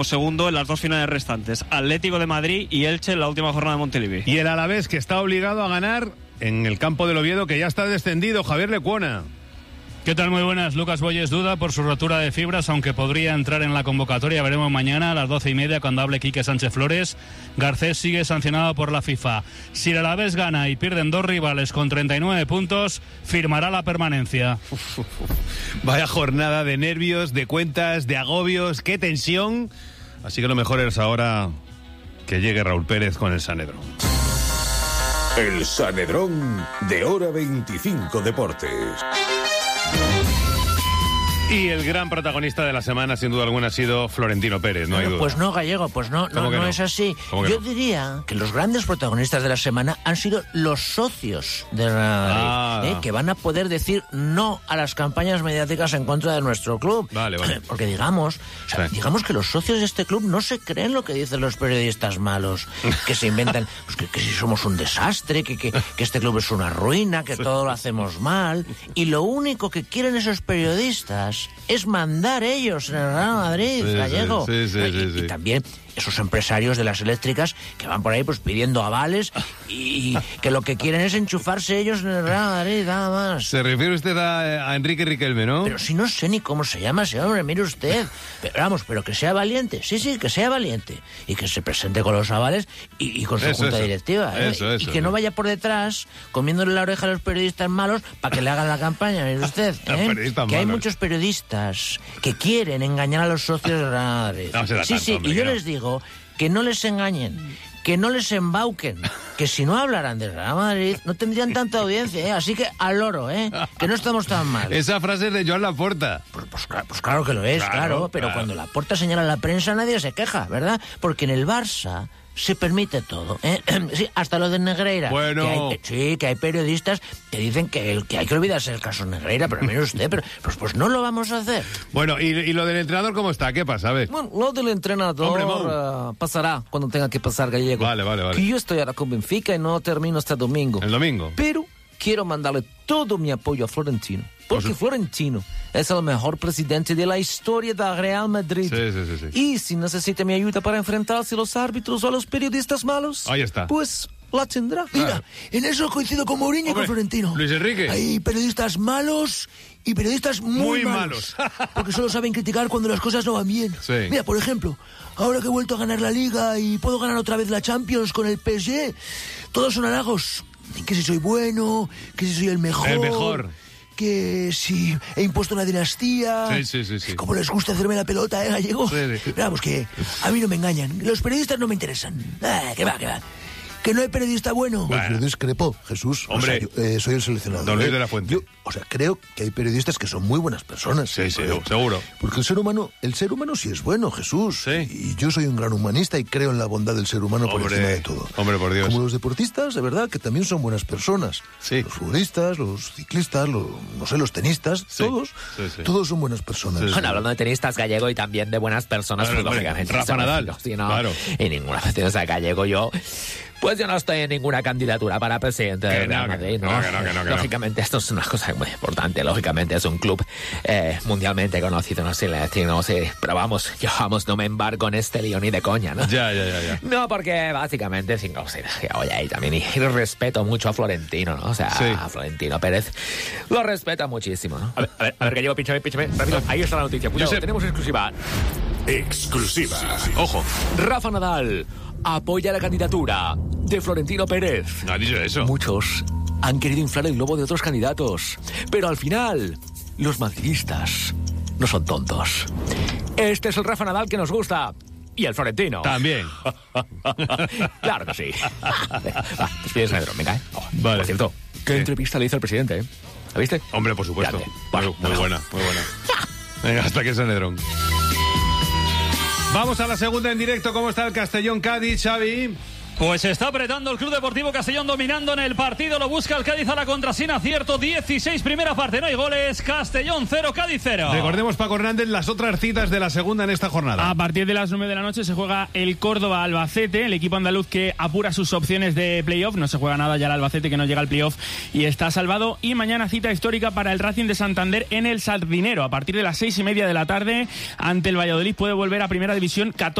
segundo en las dos finales restantes, Atlético de Madrid y Elche en la última jornada de Montilivi. Y el Alavés, que está obligado a ganar en el campo del Oviedo, que ya está descendido. Javier Lecuona. ¿Qué tal? Muy buenas. Lucas Boyes duda por su rotura de fibras, aunque podría entrar en la convocatoria. Veremos mañana a las 12:30 cuando hable Quique Sánchez Flores. Garcés sigue sancionado por la FIFA. Si el Alavés gana y pierden dos rivales con 39 puntos, firmará la permanencia. Vaya jornada de nervios, de cuentas, de agobios, qué tensión. Así que lo mejor es ahora que llegue Raúl Pérez con el Sanedrón. El Sanedrón de Hora 25 Deportes. Y el gran protagonista de la semana, sin duda alguna, ha sido Florentino Pérez, no hay duda. Pues no, Gallego, pues no es así. Yo diría que los grandes protagonistas de la semana han sido los socios de Real Madrid, que van a poder decir no a las campañas mediáticas en contra de nuestro club. Vale. Porque digamos que los socios de este club no se creen lo que dicen los periodistas malos, que se inventan pues que si somos un desastre, que este club es una ruina, que todo lo hacemos mal, y lo único que quieren esos periodistas es mandar ellos en el Real Madrid, Gallego. Y también esos empresarios de las eléctricas que van por ahí pues pidiendo avales y que lo que quieren es enchufarse ellos en el Real Madrid, nada más. Se refiere usted a Enrique Riquelme, ¿no? Pero si no sé ni cómo se llama ese hombre, mire usted. Pero que sea valiente, sí, que sea valiente. Y que se presente con los avales y con su junta directiva. Y que no vaya por detrás comiéndole la oreja a los periodistas malos para que le hagan la campaña, mire usted. Que hay muchos periodistas que quieren engañar a los socios de Real Madrid. Y yo les digo que no les engañen, que no les embauquen, que si no hablaran de Real Madrid no tendrían tanta audiencia, así que al loro, que no estamos tan mal. Esa frase es de Joan Laporta. Pues claro que lo es, claro, pero cuando Laporta señala a la prensa nadie se queja, ¿verdad? Porque en el Barça se permite todo, sí, hasta lo de Negreira. Bueno. Que hay periodistas que dicen que hay que olvidarse del caso Negreira, pero mire usted, pues no lo vamos a hacer. Bueno, ¿y lo del entrenador cómo está? ¿Qué pasa? A ver. Bueno, lo del entrenador pasará cuando tenga que pasar, Gallego. Vale. Que yo estoy ahora con Benfica y no termino hasta domingo. ¿El domingo? Pero quiero mandarle todo mi apoyo a Florentino. Porque Florentino es el mejor presidente de la historia del Real Madrid. Sí. Y si necesita mi ayuda para enfrentarse a los árbitros o a los periodistas malos, ahí está. Pues la tendrá. Mira, en eso coincido con Mourinho y con Florentino. Luis Enrique. Hay periodistas malos y periodistas muy malos. Porque solo saben criticar cuando las cosas no van bien. Sí. Mira, por ejemplo, ahora que he vuelto a ganar la Liga y puedo ganar otra vez la Champions con el PSG, todos son halagos. Que si soy bueno, que si soy el mejor. El mejor. Que si he impuesto una dinastía. Sí. Como les gusta hacerme la pelota, Gallego. Sí. Vamos, que a mí no me engañan. Los periodistas no me interesan. Que va. Que no hay periodista bueno. Pues yo discrepo, Jesús. Hombre, soy el seleccionador. Don Luis de la Fuente. Yo, creo que hay periodistas que son muy buenas personas. Sí, seguro. Porque el ser humano sí es bueno, Jesús. Sí. Y yo soy un gran humanista y creo en la bondad del ser humano por encima de todo. Hombre, por Dios. Como los deportistas, de verdad, que también son buenas personas. Sí. Los futbolistas, los ciclistas, los tenistas, sí. Todos son buenas personas. Bueno, hablando de tenistas, Gallego, y también de buenas personas, claro, lógicamente. Rafa Nadal. Claro. Y ninguna vez, Gallego, pues yo no estoy en ninguna candidatura para presidente de Real Madrid, ¿no? Que Lógicamente, esto es una cosa muy importante. Lógicamente, es un club mundialmente conocido, no sé pero vamos, no me embargo en este lío ni de coña, ¿no? Ya. No, porque básicamente, oye, y también y respeto mucho a Florentino, ¿no? O sea, a Florentino Pérez lo respeta muchísimo, ¿no? A ver, Gallego, pínchame, rápido. Ahí está la noticia. Cuidado, tenemos exclusiva. Exclusiva. Ojo. Rafa Nadal apoya la candidatura de Florentino Pérez. No ha dicho eso. Muchos han querido inflar el globo de otros candidatos, pero al final, los madridistas no son tontos. Este es el Rafa Nadal que nos gusta. Y el Florentino. También. Claro que sí. Despídese, Pedro, venga, Vale. Por cierto, ¿qué entrevista le hizo el presidente? ¿La viste? Hombre, por supuesto. Bueno, muy buena. Venga, hasta que Sanedrón. Vamos a la segunda en directo. ¿Cómo está el Castellón Cádiz, Xavi? Pues está apretando el Club Deportivo Castellón, dominando en el partido. Lo busca el Cádiz a la contra sin acierto. 16 primera parte, no hay goles. Castellón 0, Cádiz 0. Recordemos, Paco Hernández, las otras citas de la segunda en esta jornada. A partir de las 9 de la noche se juega el Córdoba-Albacete, el equipo andaluz que apura sus opciones de playoff. No se juega nada ya el Albacete, que no llega al playoff y está salvado. Y mañana cita histórica para el Racing de Santander en el Sardinero. A partir de las 6:30 de la tarde, ante el Valladolid, puede volver a Primera División 14.